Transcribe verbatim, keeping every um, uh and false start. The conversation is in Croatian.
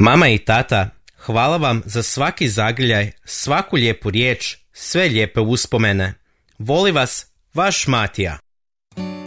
Mama i tata, hvala vam za svaki zagrljaj, svaku lijepu riječ, sve lijepe uspomene. Voli vas, vaš Matija.